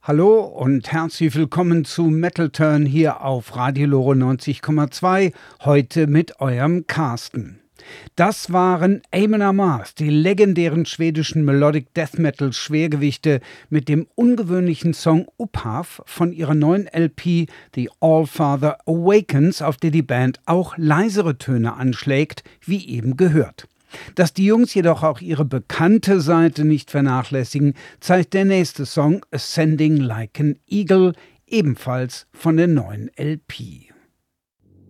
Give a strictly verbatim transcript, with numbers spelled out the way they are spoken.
Hallo und herzlich willkommen zu Metal Turn hier auf Radio Lore neunzig Komma zwei, heute mit eurem Carsten. Das waren Amon Amarth, die legendären schwedischen Melodic Death Metal Schwergewichte mit dem ungewöhnlichen Song Uphav von ihrer neuen L P The Allfather Awakens, auf der die Band auch leisere Töne anschlägt, wie eben gehört. Dass die Jungs jedoch auch ihre bekannte Seite nicht vernachlässigen, zeigt der nächste Song Ascending Like an Eagle, ebenfalls von der neuen L P.